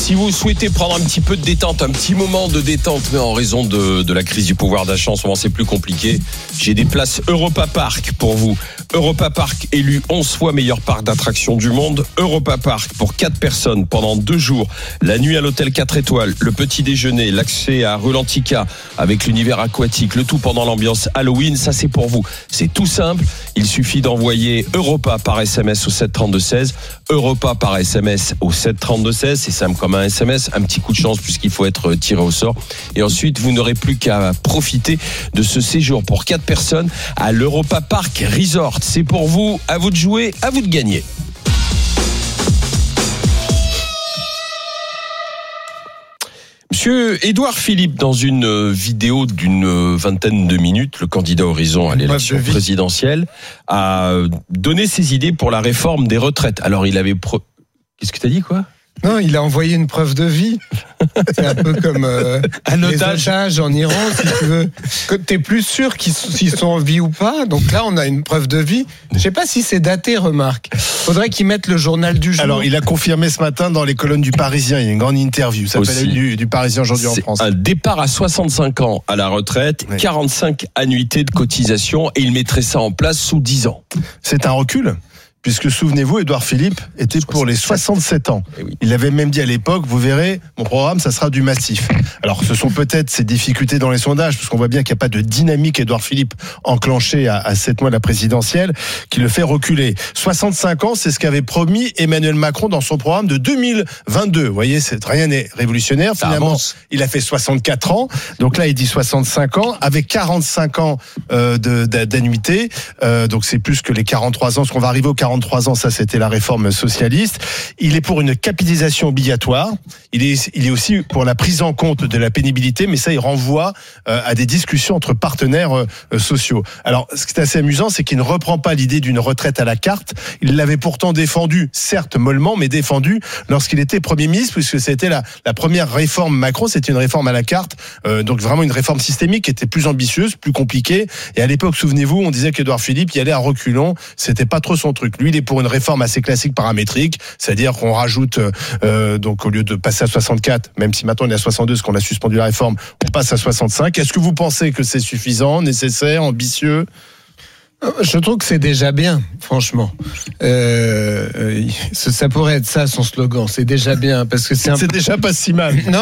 Si vous souhaitez prendre un petit peu de détente, un petit moment de détente, mais en raison de la crise du pouvoir d'achat, en ce moment c'est plus compliqué, j'ai des places Europa Park pour vous. Europa Park élu 11 fois meilleur parc d'attractions du monde. Europa Park pour 4 personnes pendant 2 jours. La nuit à l'hôtel 4 étoiles, le petit déjeuner, l'accès à Rulantica avec l'univers aquatique, le tout pendant l'ambiance Halloween. Ça c'est pour vous. C'est tout simple. Il suffit d'envoyer Europa par SMS au 732-16. Europa par SMS au 732-16. C'est simple comme un SMS. Un petit coup de chance puisqu'il faut être tiré au sort. Et ensuite, vous n'aurez plus qu'à profiter de ce séjour pour 4 personnes à l'Europa Park Resort. C'est pour vous, à vous de jouer, à vous de gagner. Monsieur Édouard Philippe, dans une vidéo d'une vingtaine de minutes, le candidat Horizon à l'élection présidentielle a donné ses idées pour la réforme des retraites. Alors il avait... Qu'est-ce que t'as dit, quoi ? Non, il a envoyé une preuve de vie. C'est un peu comme un les otages en Iran, si tu veux. T'es plus sûr s'ils sont en vie ou pas. Donc là, on a une preuve de vie. Je sais pas si c'est daté, remarque. Faudrait qu'ils mettent le journal du jour. Alors, il a confirmé ce matin dans les colonnes du Parisien. Il y a une grande interview. Ça s'appelle du Parisien aujourd'hui en France. Un départ à 65 ans à la retraite, 45 annuités de cotisation, et il mettrait ça en place sous 10 ans. C'est un recul. Puisque, souvenez-vous, Édouard Philippe était pour les 67 ans. Il avait même dit à l'époque, vous verrez, mon programme, ça sera du massif. Alors, ce sont peut-être ces difficultés dans les sondages, parce qu'on voit bien qu'il n'y a pas de dynamique Édouard Philippe enclenchée à 7 mois de la présidentielle, qui le fait reculer. 65 ans, c'est ce qu'avait promis Emmanuel Macron dans son programme de 2022. Vous voyez, rien n'est révolutionnaire. Finalement, il a fait 64 ans. Donc là, il dit 65 ans, avec 45 ans d'annuité. Donc c'est plus que les 43 ans, parce qu'on va arriver aux 43 ans, ça c'était la réforme socialiste. Il est pour une capitalisation obligatoire. Il est aussi pour la prise en compte de la pénibilité, mais ça il renvoie à des discussions entre partenaires sociaux. Alors ce qui est assez amusant, c'est qu'il ne reprend pas l'idée d'une retraite à la carte. Il l'avait pourtant défendu, certes mollement, mais défendu lorsqu'il était Premier ministre, puisque c'était la première réforme Macron, c'était une réforme à la carte, donc vraiment une réforme systémique qui était plus ambitieuse, plus compliquée. Et à l'époque, souvenez-vous, on disait qu'Édouard Philippe y allait à reculons, c'était pas trop son truc. Lui, il est pour une réforme assez classique paramétrique, c'est-à-dire qu'on rajoute, donc au lieu de passer à 64, même si maintenant on est à 62, parce qu'on a suspendu la réforme, on passe à 65. Est-ce que vous pensez que c'est suffisant, nécessaire, ambitieux ? Je trouve que c'est déjà bien, franchement. Ça pourrait être ça son slogan. C'est déjà bien parce que c'est déjà pas si mal. Non.